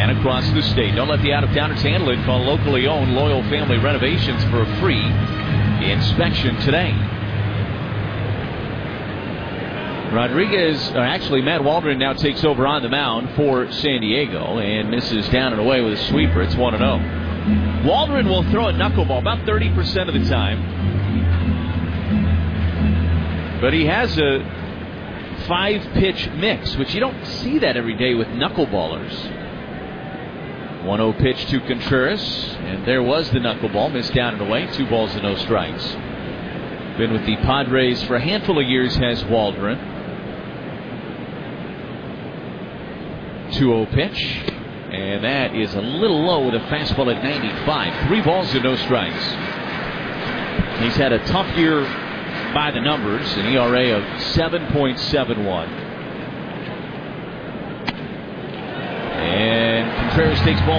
and across the state. Don't let the out-of-towners handle it. Call locally owned Loyal Family Renovations for a free inspection today. Matt Waldron now takes over on the mound for San Diego and misses down and away with a sweeper. It's 1-0. Waldron will throw a knuckleball about 30% of the time. But he has a 5-pitch mix, which you don't see that every day with knuckleballers. 1-0 pitch to Contreras, and there was the knuckleball, missed down and away. 2 balls and no strikes. Been with the Padres for a handful of years, has Waldron. 2-0 pitch, and that is a little low with a fastball at 95. 3 balls and no strikes. He's had a tough year by the numbers, an ERA of 7.71. And Contreras takes ball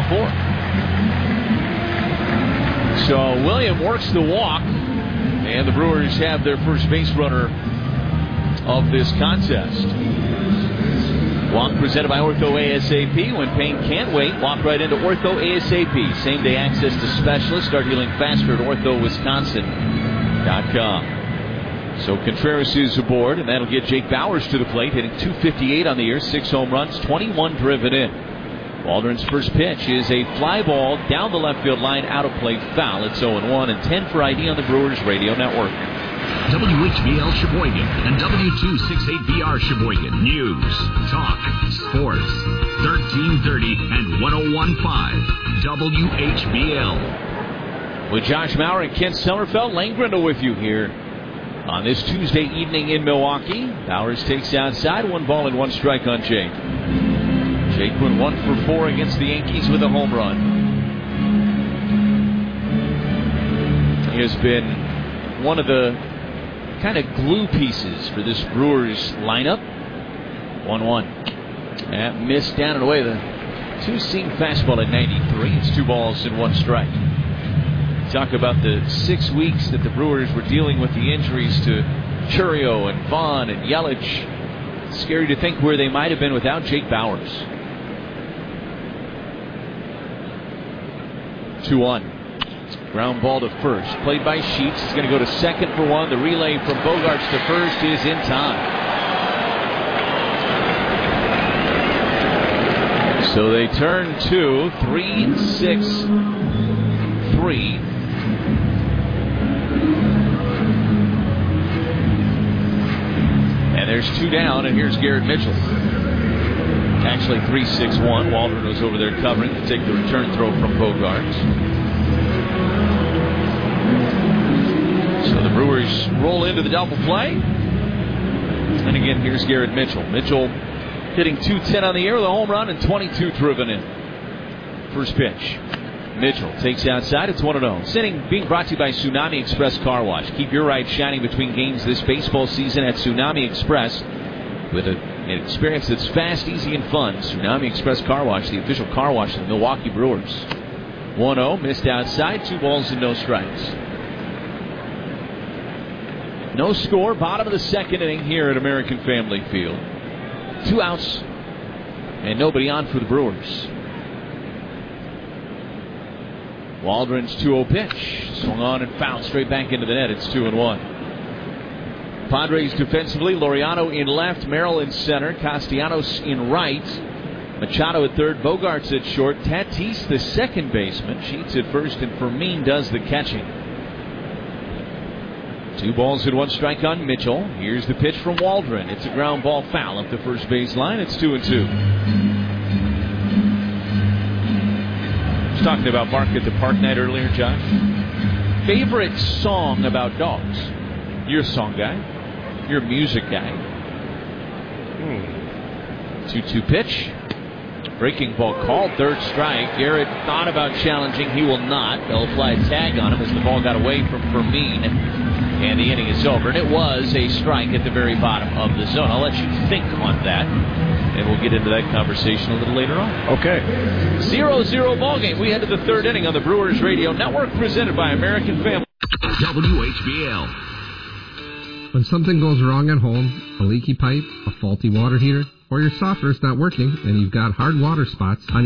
4. So William works the walk, and the Brewers have their first base runner of this contest. Walk presented by Ortho ASAP. When pain can't wait, walk right into Ortho ASAP. Same day access to specialists. Start healing faster at orthowisconsin.com. So Contreras is aboard, and that'll get Jake Bauers to the plate, hitting .258 on the year, 6 home runs, 21 driven in. Waldron's first pitch is a fly ball down the left field line, out of play, foul. It's 0-1 and 10 for ID on the Brewers Radio Network. WHBL Sheboygan and W268BR Sheboygan. News, talk, sports. 1330 and 101.5 WHBL. With Josh Maurer and Kent Sommerfeld, Lane Grindle with you here on this Tuesday evening in Milwaukee. Bowers takes outside, 1 ball and 1 strike on Jake. Jake went 1 for 4 against the Yankees with a home run. He has been one of the kind of glue pieces for this Brewers lineup. 1-1. That missed down and away. The 2-seam fastball at 93. It's 2 balls and 1 strike. Talk about the 6 weeks that the Brewers were dealing with the injuries to Chourio and Vaughn and Yelich. Scary to think where they might have been without Jake Bauers. 2-1. Ground ball to first. Played by Sheets. It's going to go to second for 1. The relay from Bogaerts to first is in time. So they turn to 3-6-3. And there's 2 down, and here's Garrett Mitchell. Actually 3-6-1. Waldron was over there covering to take the return throw from Bogaerts. So the Brewers roll into the double play. And again, here's Garrett Mitchell. Mitchell hitting .210 on the year with a home run and 22 driven in. First pitch. Mitchell takes outside. It's 1-0. This inning being brought to you by Tsunami Express Car Wash. Keep your ride shining between games this baseball season at Tsunami Express with an experience that's fast, easy, and fun. Tsunami Express Car Wash, the official car wash of the Milwaukee Brewers. 1-0, missed outside, 2 balls and no strikes. No score, bottom of the second inning here at American Family Field. 2 outs and nobody on for the Brewers. Waldron's 2-0 pitch. Swung on and fouled straight back into the net. It's 2-1. Padres defensively, Laureano in left, Merrill in center, Castellanos in right, Machado at third, Bogaerts at short, Tatis the second baseman, Sheets at first, and Fermin does the catching. 2 balls and 1 strike on Mitchell. Here's the pitch from Waldron. It's a ground ball foul up the first base line. It's 2-2. I was talking about Mark at the Park night earlier, Josh. Favorite song about dogs? You're a song guy. You're a music guy. 2-2 pitch. Breaking ball called, third strike. Garrett thought about challenging. He will not. They'll fly a tag on him as the ball got away from Fermin. And the inning is over. And it was a strike at the very bottom of the zone. I'll let you think on that. And we'll get into that conversation a little later on. Okay. 0-0 ball game. We head to the third inning on the Brewers Radio Network, presented by American Family. WHBL. When something goes wrong at home, a leaky pipe, a faulty water heater, or your softener's not working and you've got hard water spots on